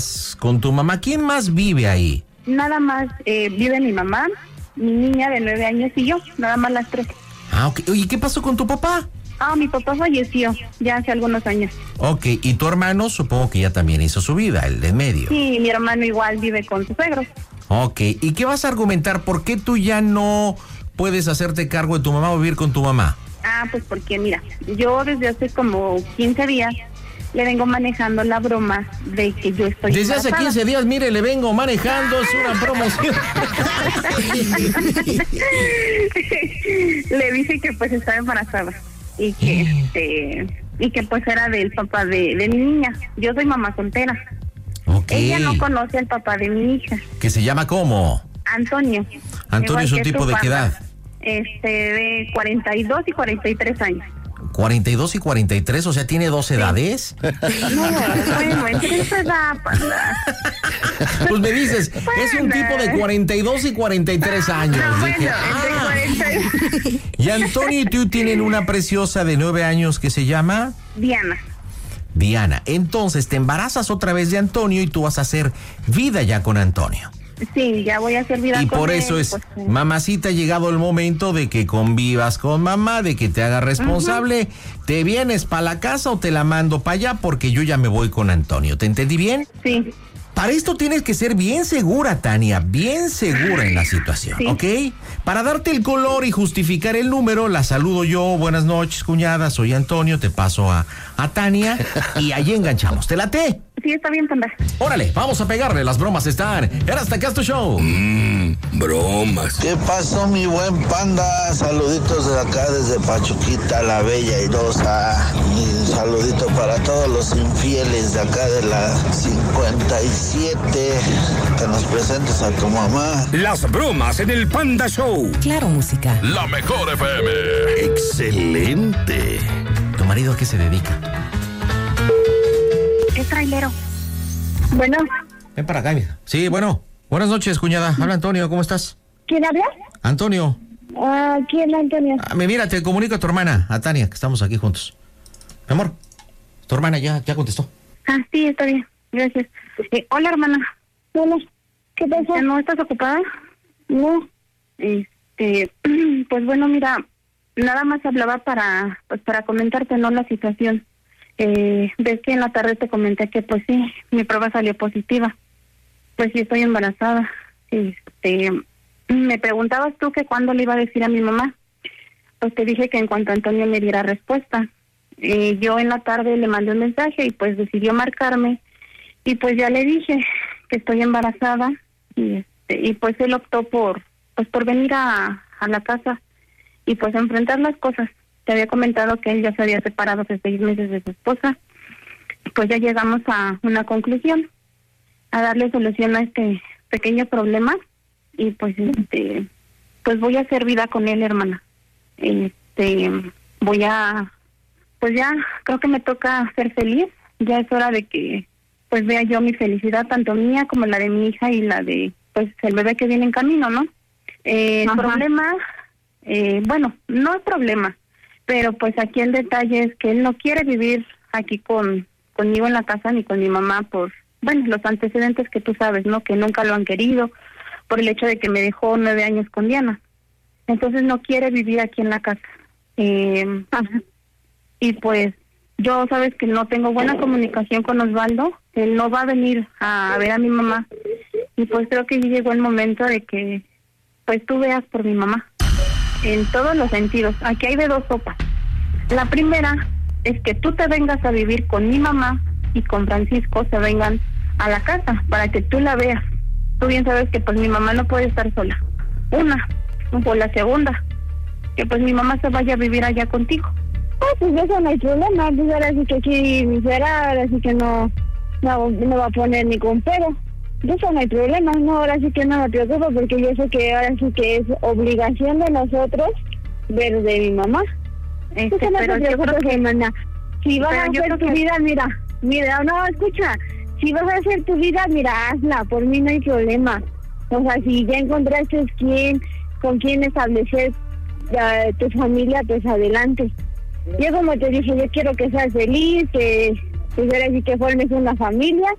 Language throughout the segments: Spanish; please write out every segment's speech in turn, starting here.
con tu mamá. ¿Quién más vive ahí? Nada más vive mi mamá, mi niña de 9 años y yo, nada más las 3. Ah, ok. Oye, ¿qué pasó con tu papá? Mi papá falleció ya hace algunos años. Ok, y tu hermano supongo que ya también hizo su vida, el de en medio. Sí, mi hermano igual vive con sus suegros. Ok, ¿y qué vas a argumentar? ¿Por qué tú ya no puedes hacerte cargo de tu mamá o vivir con tu mamá? Pues porque mira, yo desde hace como 15 días le vengo manejando la broma de que yo estoy Desde hace 15 días, mire, le vengo manejando, es una promoción. Le dije que pues estaba embarazada y que pues era del papá de mi niña. Yo soy mamá soltera. Okay. Ella no conoce al papá de mi hija. ¿Que se llama cómo? Antonio. Antonio es un tipo de qué edad? De 42 y 43 años. 42 y 43, o sea, ¿tiene 2 edades? No, bueno, entre esa edad, panda. Pues me dices, es un tipo de 42 y 43 años. No, dije, entre 40 y Antonio y tú tienen una preciosa de 9 años que se llama... Diana. Entonces, te embarazas otra vez de Antonio y tú vas a hacer vida ya con Antonio. Sí, ya voy a hacer vida con él. Y por eso es, mamacita, ha llegado el momento de que convivas con mamá, de que te haga responsable. ¿Te vienes para la casa o te la mando para allá? Porque yo ya me voy con Antonio. ¿Te entendí bien? Sí. Para esto tienes que ser bien segura, Tania, bien segura en la situación, sí. ¿Ok? Para darte el color y justificar el número, la saludo yo. Buenas noches, cuñada, soy Antonio, te paso a Tania y allí enganchamos. ¿Te late? Sí, está bien, panda. Órale, vamos a pegarle, las bromas están en Hasta Acá Tu Show. Bromas. ¿Qué pasó, mi buen panda? Saluditos de acá desde Pachuquita, la bella airosa. Y un saludito para todos los infieles de acá de la 57. Que nos presentes a tu mamá. Las bromas en el Panda Show. Claro, música. La mejor FM. Excelente. ¿Tu marido a qué se dedica? Es trailero. Bueno. Ven para acá, mija. Sí, bueno. Buenas noches, cuñada. Habla Antonio, ¿cómo estás? ¿Quién habla? Antonio. ¿Quién, Antonio? Mira, te comunico a tu hermana, a Tania, que estamos aquí juntos. Mi amor, tu hermana ya contestó. Sí, está bien. Gracias. Hola, hermana. Hola. ¿Qué pasa? ¿No estás ocupada? No. Pues bueno, mira, nada más hablaba para comentarte, ¿no?, la situación. Ves que en la tarde te comenté que pues sí, mi prueba salió positiva. Pues sí, estoy embarazada. Me preguntabas tú que cuándo le iba a decir a mi mamá. Pues te dije que en cuanto Antonio me diera respuesta. Yo en la tarde le mandé un mensaje y pues decidió marcarme. Y pues ya le dije que estoy embarazada. Y pues él optó por venir a la casa y pues enfrentar las cosas. Te había comentado que él ya se había separado hace 6 meses de su esposa. Pues ya llegamos a una conclusión, a darle solución a este pequeño problema. Y pues pues voy a hacer vida con él, hermana. Voy a, pues ya creo que me toca ser feliz. Ya es hora de que pues vea yo mi felicidad, tanto mía como la de mi hija y la de pues el bebé que viene en camino, ¿no? El problema, bueno, no es problema, pero pues aquí el detalle es que él no quiere vivir aquí conmigo en la casa ni con mi mamá por, bueno, los antecedentes que tú sabes, ¿no? Que nunca lo han querido, por el hecho de que me dejó 9 años con Diana. Entonces no quiere vivir aquí en la casa. Y pues yo sabes que no tengo buena comunicación con Osvaldo, él no va a venir a ver a mi mamá. Y pues creo que ya llegó el momento de que pues tú veas por mi mamá. En todos los sentidos. Aquí hay de 2 sopas. La primera es que tú te vengas a vivir con mi mamá y con Francisco se vengan a la casa para que tú la veas. Tú bien sabes que pues mi mamá no puede estar sola. Una. Por la segunda, que pues mi mamá se vaya a vivir allá contigo. Pues eso no hay problema. Pues ahora sí que aquí mi suegra, ahora sí que no va a poner ni con pero. Eso no hay problema, no, ahora sí que no me preocupo porque yo sé que ahora sí que es obligación de nosotros ver de mi mamá. Eso no te preocupes, hermana. Si vas a hacer tu vida, mira, no, escucha, si vas a hacer tu vida, mira, hazla, por mí no hay problema. O sea, si ya encontraste con quién establecer tu familia, pues adelante. Yo como te dije, yo quiero que seas feliz, que ahora sí que formes una familia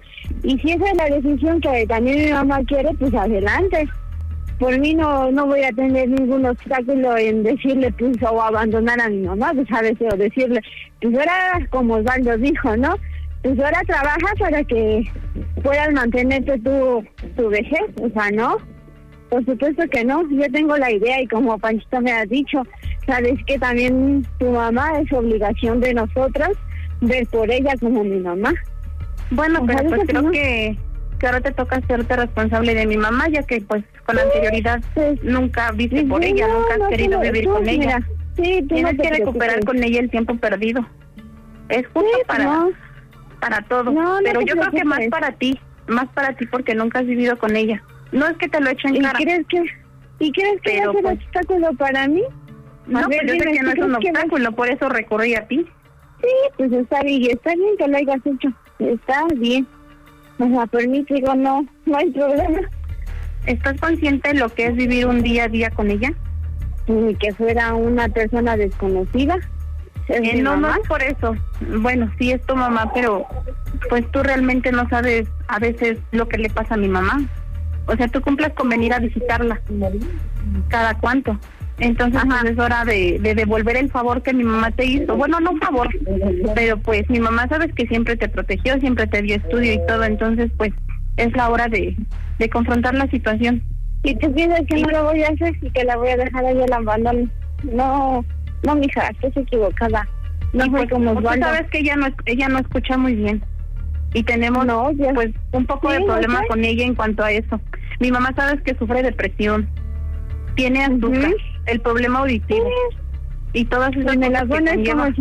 Y si esa es la decisión que también mi mamá quiere, pues adelante. Por mí no voy a tener ningún obstáculo en decirle, pues, o abandonar a mi mamá, pues, a veces, o decirle, pues, ahora, como Osvaldo dijo, ¿no? Pues, ahora trabaja para que puedas mantenerte tu vejez, o sea, ¿no? Por supuesto que no, yo tengo la idea y como Panchito me ha dicho, sabes que también tu mamá es obligación de nosotras ver por ella como mi mamá. Bueno, pero pues creo que ahora te toca hacerte responsable de mi mamá, ya que pues con anterioridad nunca viste por ella, nunca has querido vivir con ella. Sí, tienes que recuperar con ella el tiempo perdido. Es justo para todo, pero yo creo que más para ti porque nunca has vivido con ella. No es que te lo echen en cara. ¿Y crees que es un obstáculo para mí? No, pero yo sé que no es un obstáculo, por eso recurrí a ti. Sí, pues está bien que lo hayas hecho. Está bien. O sea, por mí digo, no hay problema. ¿Estás consciente de lo que es vivir un día a día con ella? Ni que fuera una persona desconocida. No es por eso. Bueno, sí es tu mamá, pero pues tú realmente no sabes a veces lo que le pasa a mi mamá. O sea, tú cumples con venir a visitarla. ¿Cada cuánto? Entonces pues es hora de devolver el favor que mi mamá te hizo. Bueno, no un favor, pero pues mi mamá sabes que siempre te protegió, siempre te dio estudio y todo. Entonces pues es la hora de confrontar la situación. ¿Y tú piensas que no lo voy a hacer y que la voy a dejar ahí al abandono? No, mija, estás equivocada. No fue como tú sabes que ella no escucha muy bien. Y tenemos pues un poco de problema con ella en cuanto a eso. Mi mamá sabes que sufre depresión, tiene azúcar, el problema auditivo y todas esas me las pones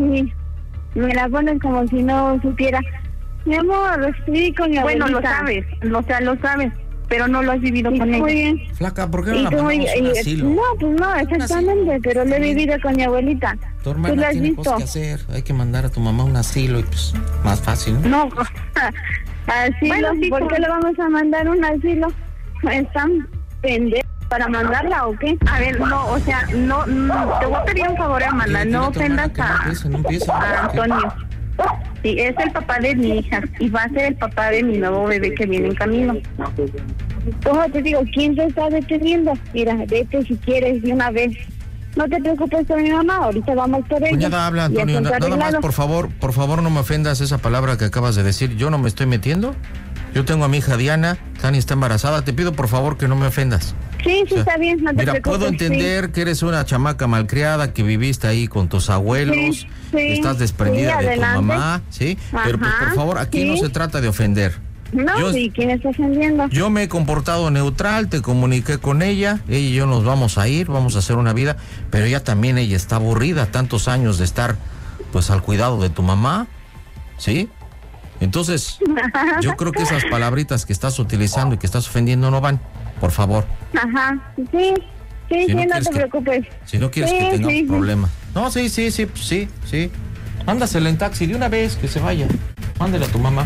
como si no supiera. Mi amor, estoy con mi abuelita. Bueno, lo sabes, pero no lo has vivido con ella. Muy bien. Flaca, ¿por qué no la mandamos a un asilo? No, pues no, exactamente, pero lo he vivido con mi abuelita. Tu hermana tiene cosas que hacer, hay que mandar a tu mamá a un asilo y pues más fácil, ¿no? No, asilo, bueno, ¿por qué le vamos a mandar un asilo? ¿Están pendejos para mandarla o qué? A ver, no, o sea, no te voy a pedir un favor, Amanda, no ofendas a Antonio. Sí, es el papá de mi hija y va a ser el papá de mi nuevo bebé que viene en camino. Ojo, te digo, ¿quién te está deteniendo? Mira, vete si quieres de una vez. No te preocupes por mi mamá, ahorita vamos por ella. Cuñada, habla, Antonio, nada más, por favor, no me ofendas esa palabra que acabas de decir. Yo no me estoy metiendo. Yo tengo a mi hija Diana, Tania está embarazada. Te pido, por favor, que no me ofendas. Sí, está bien, no te preocupes. Puedo entender que eres una chamaca malcriada, que viviste ahí con tus abuelos, que estás desprendida de tu mamá, ¿sí? Pero pues, por favor, aquí no se trata de ofender. No, ¿quién está ofendiendo? Yo me he comportado neutral, te comuniqué con ella y yo nos vamos a ir, vamos a hacer una vida, pero ella también, ella está aburrida, tantos años de estar, pues, al cuidado de tu mamá, ¿sí? Entonces, yo creo que esas palabritas que estás utilizando y que estás ofendiendo no van, por favor. Sí, no te preocupes. Si no quieres que tengamos problemas. No, sí. Mándasela en taxi de una vez, que se vaya. Mándela a tu mamá.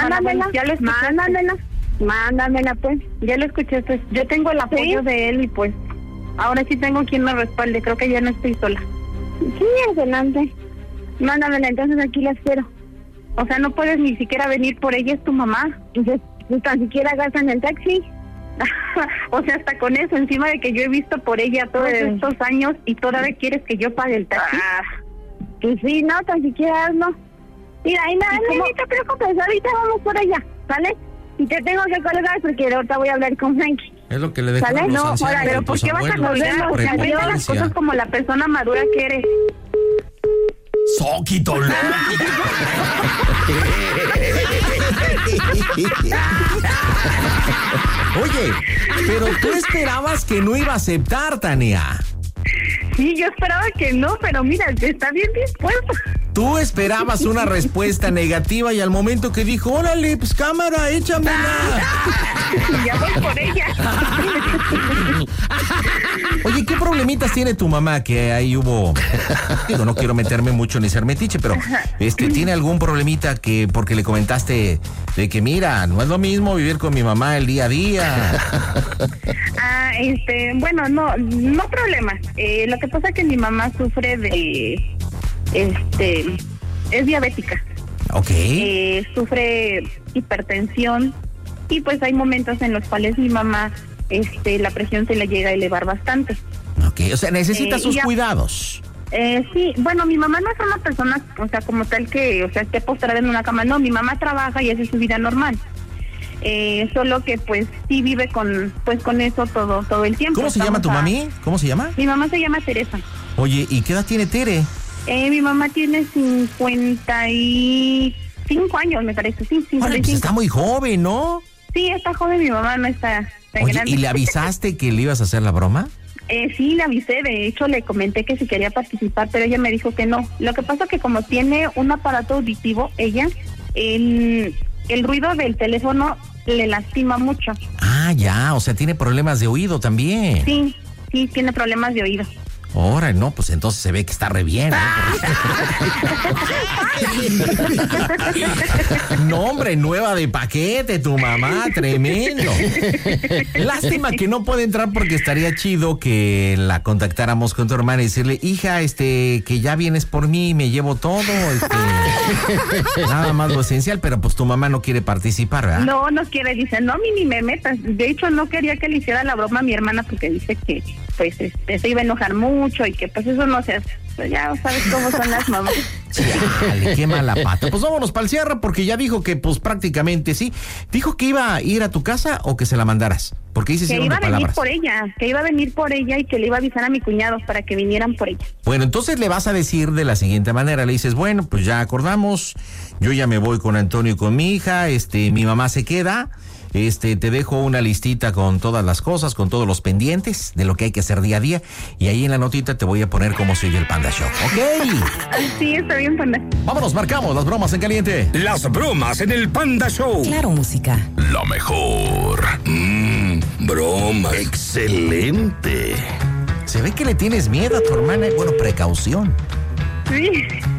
Mándamela, pues. Ya lo escuché, pues. Yo tengo el apoyo de él y pues ahora sí tengo quien me respalde. Creo que ya no estoy sola. Sí, adelante. Mándamela, entonces aquí la espero. O sea, no puedes ni siquiera venir por ella, es tu mamá. Entonces, ni tan siquiera gastan el taxi. O sea, hasta con eso, encima de que yo he visto por ella todos estos años y todavía quieres que yo pague el taxi. Pues sí, no, tan siquiera hazlo. Mira, no te preocupes, ahorita vamos por allá, ¿sale? Y te tengo que colgar porque ahorita voy a hablar con Frankie. Es lo que le dejan los ancianos. Ahora, pero ¿por qué vas a colgar? O sea, vete las cosas como la persona madura que eres. Soquito loco. Oye, pero tú esperabas que no iba a aceptar, Tania. Sí, yo esperaba que no, pero mira, está bien dispuesto. Tú esperabas una respuesta negativa y al momento que dijo, órale, pues cámara, échamela. Ya voy por ella. Oye, ¿qué problemitas tiene tu mamá? Que ahí hubo, digo, no quiero meterme mucho ni ser metiche, pero ¿tiene algún problemita que porque le comentaste de que mira, no es lo mismo vivir con mi mamá el día a día? Bueno, no problemas. Lo que pasa es que mi mamá sufre de, es diabética. Ok. Sufre hipertensión y pues hay momentos en los cuales mi mamá, la presión se le llega a elevar bastante. Ok, o sea, necesita sus cuidados. Sí, bueno, mi mamá no es una persona, o sea, como tal que, o sea, esté postrada en una cama, no, mi mamá trabaja y hace su vida normal. Solo que pues sí vive con eso todo el tiempo. ¿Cómo se llama tu mami? ¿Cómo se llama? Mi mamá se llama Teresa. Oye, ¿y qué edad tiene Tere? Mi mamá tiene 55 años, me parece, sí, 55. Bueno, pues está muy joven, ¿no? Sí, está joven, mi mamá no está tan Oye, grande. ¿y le avisaste que le ibas a hacer la broma? Sí, le avisé, de hecho le comenté que si quería participar, pero ella me dijo que no. Lo que pasa es que como tiene un aparato auditivo, ella, el ruido del teléfono le lastima mucho. Ah, ya, o sea, tiene problemas de oído también. Sí, tiene problemas de oído. Ahora, no, pues entonces se ve que está re bien, ¿eh? No, hombre, nueva de paquete, tu mamá, tremendo. Lástima que no puede entrar porque estaría chido que la contactáramos con tu hermana y decirle, hija, que ya vienes por mí, me llevo todo, nada más lo esencial, pero pues tu mamá no quiere participar, ¿verdad? No quiere, dice, no, ni me metas. De hecho, no quería que le hiciera la broma a mi hermana porque dice que, pues, se iba a enojar mucho y que, pues, eso no se hace. Pues ya sabes cómo son las mamás. Chale, qué mala pata. Pues vámonos para el cierre porque ya dijo que, pues, prácticamente sí. ¿Dijo que iba a ir a tu casa o que se la mandaras? Porque dices que iba a venir por ella, y que le iba a avisar a mi cuñado para que vinieran por ella. Bueno, entonces le vas a decir de la siguiente manera, le dices, bueno, pues ya acordamos, yo ya me voy con Antonio y con mi hija, mi mamá se queda, te dejo una listita con todas las cosas, con todos los pendientes de lo que hay que hacer día a día, y ahí en la notita te voy a poner cómo sigue el Panda Show, ¿ok? Sí, está bien, Panda. Vámonos, marcamos las bromas en caliente. Las bromas en el Panda Show. Claro, música. La mejor. Broma. Excelente. Se ve que le tienes miedo a tu hermana, bueno, precaución. Sí.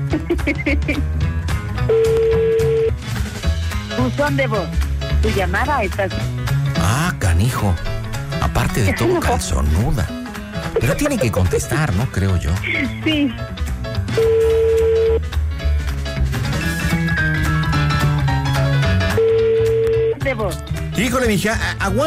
Buzón de voz. Tu llamada está... Ah, canijo. Aparte de todo, calzonuda. Pero tiene que contestar, ¿no? Creo yo. Sí. De voz. Híjole, mija, aguanta.